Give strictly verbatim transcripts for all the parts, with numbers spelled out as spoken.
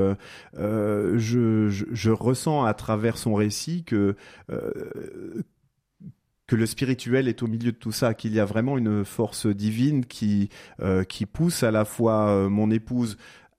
Euh, euh, je, je, je ressens à travers son récit que euh, que le spirituel est au milieu de tout ça, qu'il y a vraiment une force divine qui euh, qui pousse à la fois euh, mon épouse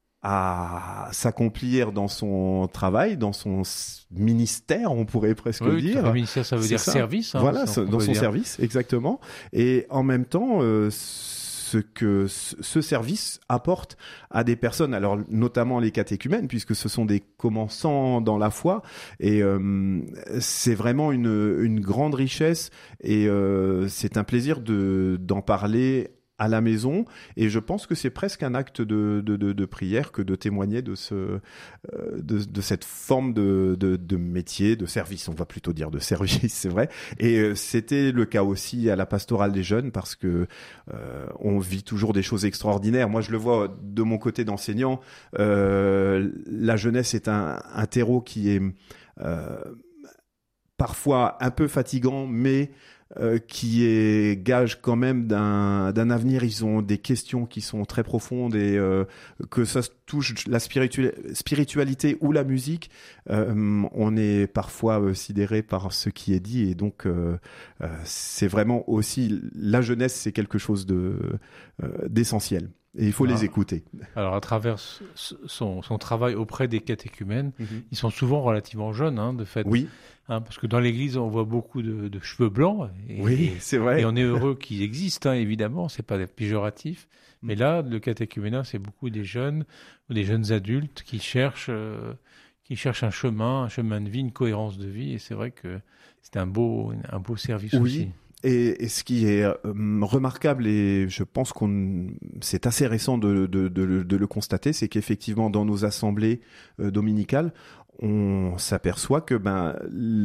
à s'accomplir dans son travail, dans son ministère, on pourrait presque oui, dire. Oui, ministère, ça veut C'est dire ça. service. Hein, voilà, ça, dans son dire. service, exactement. Et en même temps, euh, ce que ce service apporte à des personnes, alors notamment les catéchumènes, puisque ce sont des commençants dans la foi, et euh, c'est vraiment une, une grande richesse, et euh, c'est un plaisir de, d'en parler à la maison, et je pense que c'est presque un acte de, de, de, de prière que de témoigner de, ce, euh, de, de cette forme de, de, de métier, de service, on va plutôt dire de service, c'est vrai. Et euh, c'était le cas aussi à la pastorale des jeunes, parce que euh, on vit toujours des choses extraordinaires. Moi, je le vois de mon côté d'enseignant, euh, la jeunesse est un, un terreau qui est euh, parfois un peu fatigant, mais Euh, qui est gage quand même d'un, d'un avenir. Ils ont des questions qui sont très profondes, et euh, que ça touche la spiritu- spiritualité ou la musique, euh, on est parfois euh, sidéré par ce qui est dit, et donc euh, euh, c'est vraiment aussi, la jeunesse, c'est quelque chose de, euh, d'essentiel. Et il faut ah. les écouter. Alors, à travers son, son travail auprès des catéchumènes, mm-hmm. ils sont souvent relativement jeunes, hein, de fait. Oui. Hein, parce que dans l'Église, on voit beaucoup de, de cheveux blancs. Et, oui, c'est vrai. Et on est heureux qu'ils existent, hein, évidemment. C'est pas péjoratif. Mm. Mais là, le catéchuménat, c'est beaucoup des jeunes ou des jeunes adultes qui cherchent, euh, qui cherchent un chemin, un chemin de vie, une cohérence de vie. Et c'est vrai que c'est un beau, un beau service oui. aussi. Et, et ce qui est euh, remarquable, et je pense qu'on c'est assez récent de, de, de, de le constater, c'est qu'effectivement dans nos assemblées euh, dominicales, on s'aperçoit que ben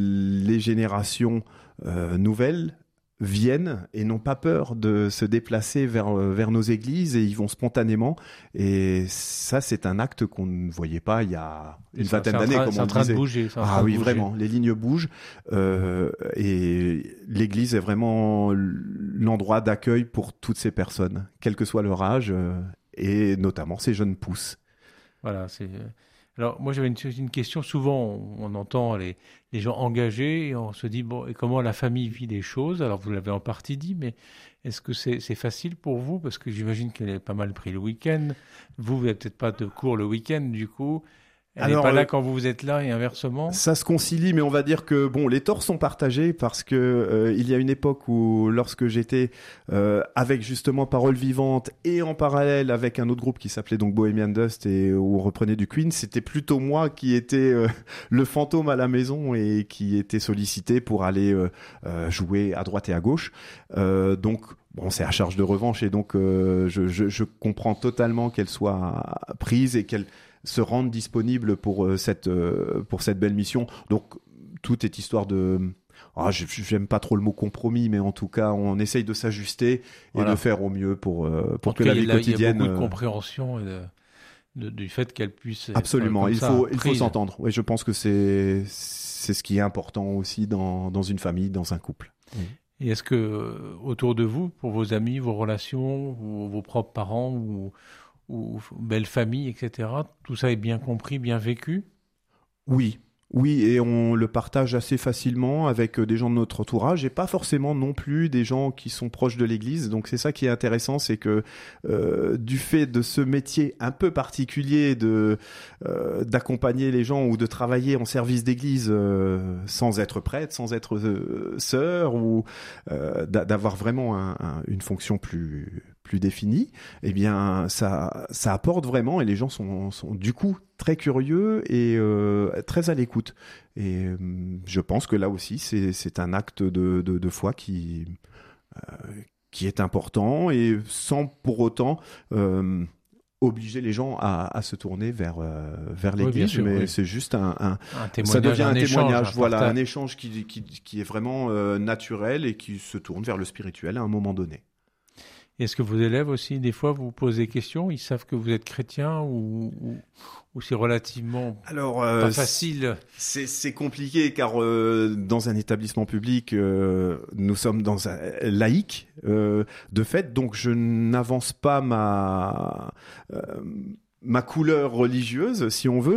les générations euh, nouvelles viennent et n'ont pas peur de se déplacer vers vers nos églises, et ils vont spontanément, et ça c'est un acte qu'on ne voyait pas il y a une c'est vingtaine train, d'années, comme c'est on en train disait. De bouger, c'est en ah train oui, de bouger. Vraiment, les lignes bougent, euh, et l'église est vraiment l'endroit d'accueil pour toutes ces personnes, quel que soit leur âge, euh, et notamment ces jeunes pousses. Voilà, c'est... Alors, moi, j'avais une, une question. Souvent, on, on entend les, les gens engagés et on se dit, bon, et comment la famille vit les choses? Alors, vous l'avez en partie dit, mais est-ce que c'est, c'est facile pour vous? Parce que j'imagine qu'elle est pas mal pris le week-end. Vous, vous n'avez peut-être pas de cours le week-end, du coup. Elle n'est pas là euh, quand vous êtes là, et inversement? Ça se concilie, mais on va dire que bon, les torts sont partagés, parce que euh, il y a une époque où, lorsque j'étais euh, avec justement Parole Vivante, et en parallèle avec un autre groupe qui s'appelait donc Bohemian Dust, et où on reprenait du Queen, c'était plutôt moi qui était euh, le fantôme à la maison, et qui était sollicité pour aller euh, euh, jouer à droite et à gauche. Euh, donc bon, c'est à charge de revanche, et donc euh, je, je, je comprends totalement qu'elle soit prise et qu'elle se rendre disponible pour euh, cette euh, pour cette belle mission. Donc tout est histoire de ah, j'aime pas trop le mot compromis, mais en tout cas on essaye de s'ajuster et voilà. de faire au mieux pour euh, pour que la vie là, quotidienne. Il y a beaucoup de compréhension et de, de, du fait qu'elle puisse. Absolument, être il ça, faut prise. il faut s'entendre. Oui, je pense que c'est c'est ce qui est important aussi dans dans une famille, dans un couple. Mmh. Et est-ce que autour de vous, pour vos amis, vos relations, vos, vos propres parents ou ou belle famille, et cetera, tout ça est bien compris, bien vécu? Oui. Oui, et on le partage assez facilement avec des gens de notre entourage, et pas forcément non plus des gens qui sont proches de l'Église. Donc c'est ça qui est intéressant, c'est que euh, du fait de ce métier un peu particulier de euh, d'accompagner les gens ou de travailler en service d'Église euh, sans être prêtre, sans être euh, sœur, ou euh, d'avoir vraiment un, un, une fonction plus plus définie, eh bien ça ça apporte vraiment, et les gens sont sont du coup très curieux et euh, très à l'écoute. Et euh, je pense que là aussi c'est c'est un acte de de, de foi qui euh, qui est important, et sans pour autant euh, obliger les gens à, à se tourner vers euh, vers l'Église, oui, sûr, mais oui. c'est juste un, un, un ça devient un, un témoignage, échange, voilà, partage. un échange qui qui qui est vraiment euh, naturel et qui se tourne vers le spirituel à un moment donné. Est-ce que vos élèves aussi, des fois, vous posez des questions? Ils savent que vous êtes chrétien, ou, ou, ou c'est relativement Alors, euh, pas facile? C'est, c'est compliqué, car euh, dans un établissement public, euh, nous sommes dans un laïque, euh, de fait, donc je n'avance pas ma... Euh, ma couleur religieuse, si on veut,